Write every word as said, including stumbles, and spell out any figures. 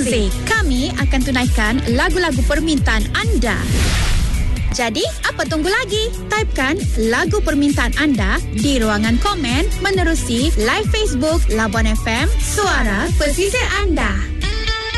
Pesisir. Kami akan tunaikan lagu-lagu permintaan anda. Jadi, apa tunggu lagi? Typekan lagu permintaan anda di ruangan komen menerusi live Facebook Labuan F M, Suara Pesisir Anda.